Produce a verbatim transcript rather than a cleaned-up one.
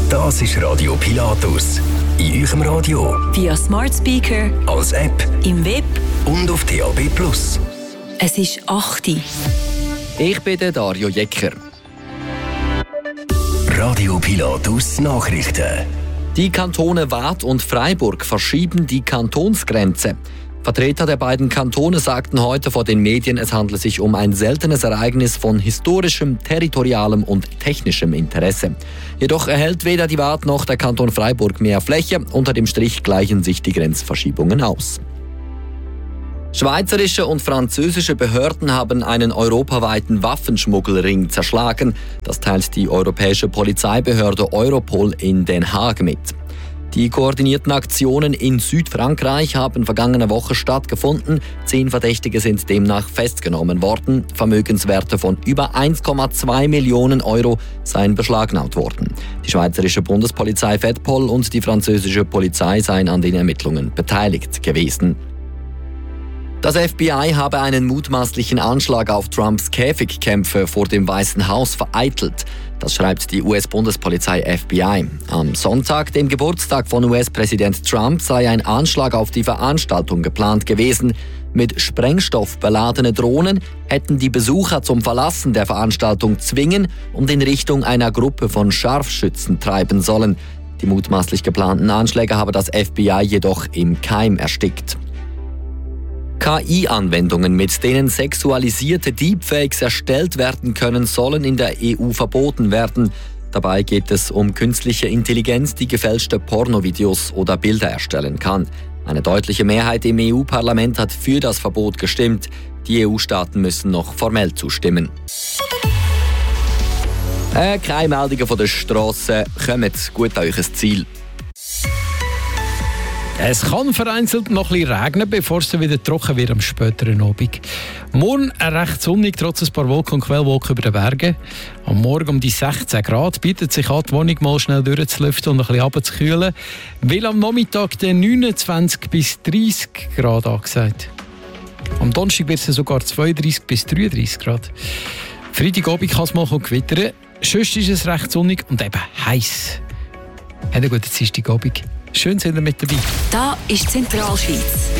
Das ist Radio Pilatus. In eurem Radio, via Smart Speaker, als App, im Web und auf D A B Plus. Es ist acht Uhr. Ich bin der Dario Jecker. Radio Pilatus Nachrichten. Die Kantone Waadt und Freiburg verschieben die Kantonsgrenze. Vertreter der beiden Kantone sagten heute vor den Medien, es handle sich um ein seltenes Ereignis von historischem, territorialem und technischem Interesse. Jedoch erhält weder die Waadt noch der Kanton Freiburg mehr Fläche. Unter dem Strich gleichen sich die Grenzverschiebungen aus. Schweizerische und französische Behörden haben einen europaweiten Waffenschmuggelring zerschlagen. Das teilt die europäische Polizeibehörde Europol in Den Haag mit. Die koordinierten Aktionen in Südfrankreich haben vergangene Woche stattgefunden. Zehn Verdächtige sind demnach festgenommen worden. Vermögenswerte von über eins Komma zwei Millionen Euro seien beschlagnahmt worden. Die schweizerische Bundespolizei Fedpol und die französische Polizei seien an den Ermittlungen beteiligt gewesen. Das F B I habe einen mutmaßlichen Anschlag auf Trumps Käfigkämpfe vor dem Weißen Haus vereitelt. Das schreibt die U S-Bundespolizei F B I. Am Sonntag, dem Geburtstag von U S-Präsident Trump, sei ein Anschlag auf die Veranstaltung geplant gewesen. Mit Sprengstoff beladene Drohnen hätten die Besucher zum Verlassen der Veranstaltung zwingen und in Richtung einer Gruppe von Scharfschützen treiben sollen. Die mutmaßlich geplanten Anschläge habe das F B I jedoch im Keim erstickt. K I-Anwendungen, mit denen sexualisierte Deepfakes erstellt werden können, sollen in der E U verboten werden. Dabei geht es um künstliche Intelligenz, die gefälschte Pornovideos oder Bilder erstellen kann. Eine deutliche Mehrheit im E U-Parlament hat für das Verbot gestimmt. Die E U-Staaten müssen noch formell zustimmen. Äh, keine Meldungen von der Strasse. Kommt gut an euch Ziel. Es kann vereinzelt noch ein bisschen regnen, bevor es dann wieder trocken wird am späteren Abend. Morgen recht sonnig, trotz ein paar Wolken und Quellwolken über den Bergen. Am Morgen um die sechzehn Grad bietet sich an, die Wohnung mal schnell durchzulüften und ein bisschen runterzukühlen. Weil am Nachmittag den neunundzwanzig bis dreißig Grad angesagt. Am Donnerstag wird es sogar zweiunddreißig bis dreiunddreißig Grad. Freitagabend kann es mal gewittern. Sonst ist es recht sonnig und eben heiß. Habt einen guten Dienstagabend. Schön, sind ihr mit dabei. Da ist Zentralschweiz.